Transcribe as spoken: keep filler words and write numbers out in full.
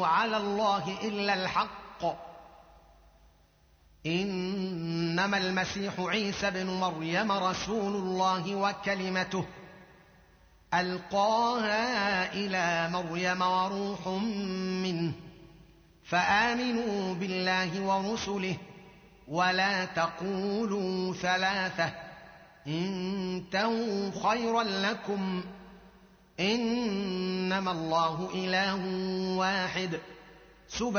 على الله إلا الحق إنما المسيح عيسى بن مريم رسول الله وكلمته ألقاها إلى مريم وروح منه فآمنوا بالله ورسله ولا تقولوا ثلاثة انتهوا خيرا لكم إنما الله إله واحد سبحانه